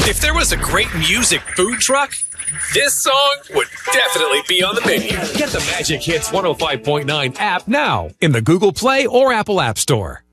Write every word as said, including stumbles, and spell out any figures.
If there was a great music food truck, this song would definitely be on the menu. Get the Magic Hits one oh five point nine app now in the Google Play or Apple App Store.